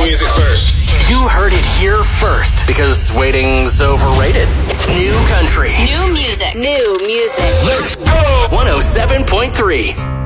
music first. You heard it here first because waiting's overrated. New country. New music. New music. Let's go! 107.3.